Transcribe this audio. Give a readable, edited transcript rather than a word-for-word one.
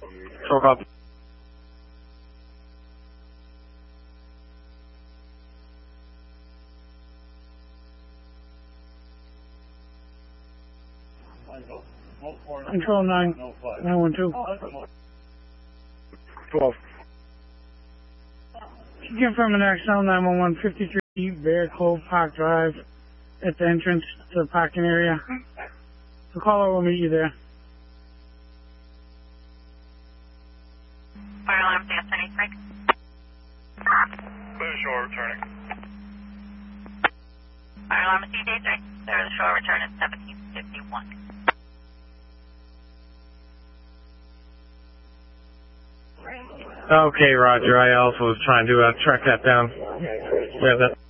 So copy. Control 912. 12. Confirm an XL 911 53 Bear Cove Park Drive at the entrance to the parking area. The caller will meet you there. Fire alarm gas 93. Clear the shore, returning. Fire alarm at CJ3. Clear the shore, return at 1751. Okay, Roger. I also was trying to track that down. Yeah, that.